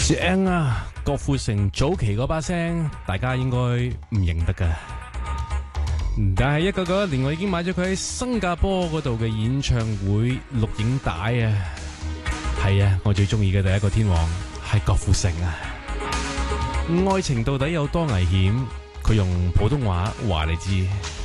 正啊！郭富城早期嗰把聲，大家應該唔認得噶。但係1991年，我已經買咗佢喺新加坡嗰度嘅演唱會錄影帶啊！係啊，我最中意嘅第一個天王係郭富城啊！愛情到底有多危險？佢用普通話話你知。